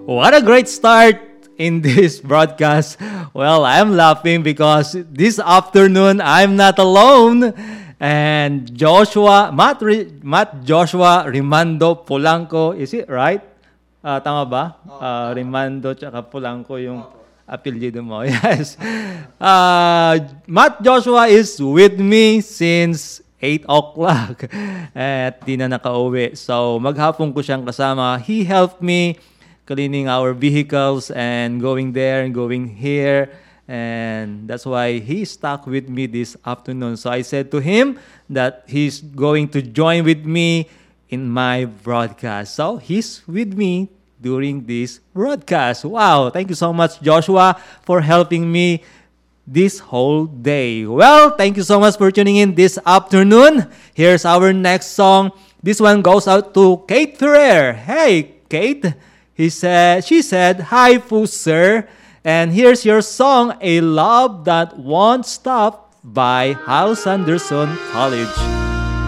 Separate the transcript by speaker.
Speaker 1: What a great start in this broadcast. Well, I'm laughing because this afternoon I'm not alone. And Matt Joshua Rimando Polanco, is it right? Tama ba? Rimando tsaka Polanco yung apelyido mo. Yes. Matt Joshua is with me since 8 o'clock at di na nakauwi. So maghapon ko siyang kasama. He helped me cleaning our vehicles and going there and going here. And that's why he stuck with me this afternoon. So I said to him that he's going to join with me in my broadcast. So he's with me during this broadcast. Wow, thank you so much, Joshua, for helping me this whole day. Well, thank you so much for tuning in this afternoon. Here's our next song. This one goes out to Kate Ferrer. Hey, Kate. She said, "Hi, Fu Sir." And here's your song, "A Love That Won't Stop" by Hal Sanderson College.